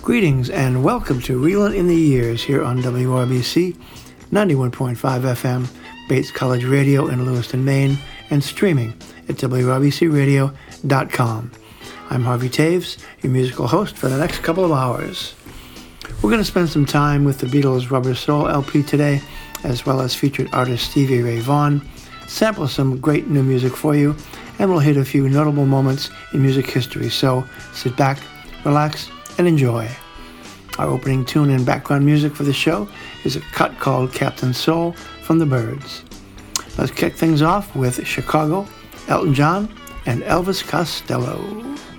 Greetings and welcome to Reelin' in the Years here on WRBC 91.5 FM, Bates College Radio in Lewiston, Maine, and streaming at WRBCRadio.com. I'm Harvey Taves, your musical host for the next couple of hours. We're going to spend some time with the Beatles' Rubber Soul LP today, as well as featured artist Stevie Ray Vaughan, sample some great new music for you, and we'll hit a few notable moments in music history. So sit back, relax, and enjoy. Our opening tune and background music for the show is a cut called Captain Soul from the Byrds. Let's kick things off with Chicago, Elton John, and Elvis Costello.